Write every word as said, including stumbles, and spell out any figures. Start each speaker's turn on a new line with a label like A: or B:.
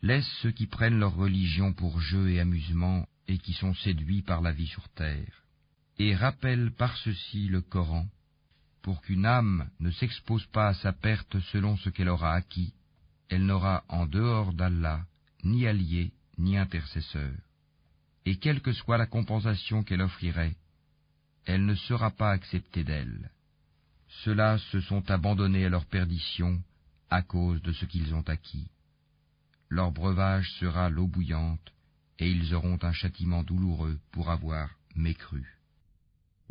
A: Laisse ceux qui prennent leur religion pour jeu et amusement et qui sont séduits par la vie sur terre. Et rappelle par ceci le Coran, pour qu'une âme ne s'expose pas à sa perte selon ce qu'elle aura acquis. Elle n'aura en dehors d'Allah ni allié ni intercesseur. Et quelle que soit la compensation qu'elle offrirait, elle ne sera pas acceptée d'elle. Ceux-là se sont abandonnés à leur perdition à cause de ce qu'ils ont acquis. Leur breuvage sera l'eau bouillante, et ils auront un châtiment douloureux pour avoir mécru.